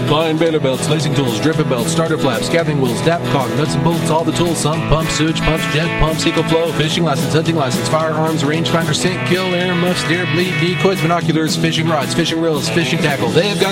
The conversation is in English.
Fine bailer belts, lacing tools, dripping belts, starter flaps, scabbing wheels, dapcock, nuts and bolts, all the tools, sump pumps, sewage pumps, jet pumps, eco flow, fishing license, hunting license, firearms, rangefinder, sink, kill, air muffs, deer, bleed, decoys, binoculars, fishing rods, fishing reels, fishing tackle. They've got